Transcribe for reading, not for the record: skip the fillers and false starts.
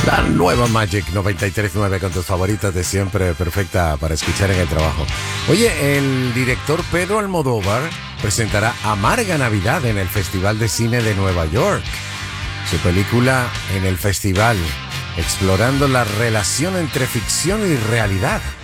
La nueva Magic 93.9 con tus favoritas de siempre, perfecta para escuchar en el trabajo. Oye, el director Pedro Almodóvar presentará Amarga Navidad en el Festival de Cine de Nueva York. Su película en el festival, explorando la relación entre ficción y realidad.